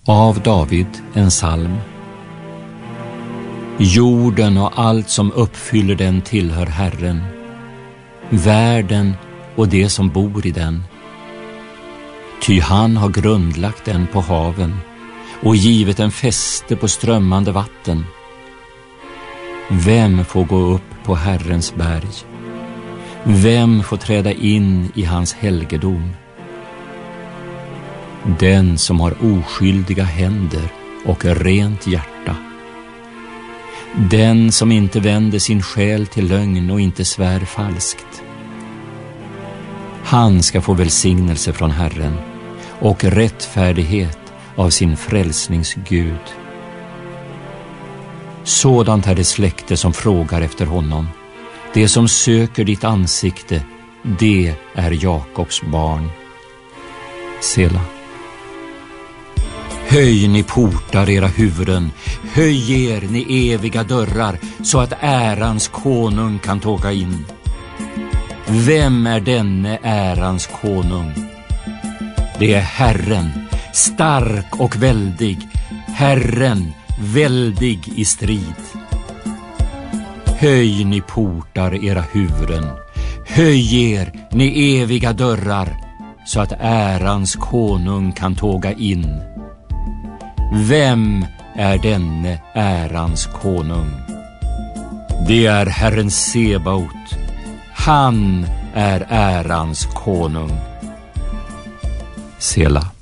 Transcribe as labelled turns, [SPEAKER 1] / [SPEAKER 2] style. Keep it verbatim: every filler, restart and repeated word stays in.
[SPEAKER 1] Av David en psalm. Jorden och allt som uppfyller den tillhör Herren, världen och det som bor i den. Ty han har grundlagt den på haven och givit en fäste på strömmande vatten. Vem får gå upp på Herrens berg? Vem får träda in i hans helgedom? Den som har oskyldiga händer och rent hjärta. Den som inte vänder sin själ till lögn och inte svär falskt. Han ska få välsignelse från Herren och rättfärdighet av sin frälsningsgud. Sådant är det släkte som frågar efter honom. Det som söker ditt ansikte, det är Jakobs barn. Sela. Höj ni portar era huvuden, höj er ni eviga dörrar, så att ärans konung kan tåga in. Vem är denne ärans konung? Det är Herren, stark och väldig, Herren, väldig i strid. Höj ni portar era huvuden, höj er ni eviga dörrar, så att ärans konung kan tåga in. Vem är denne ärans konung? Det är Herren Sebaot, han är ärans konung. Sela.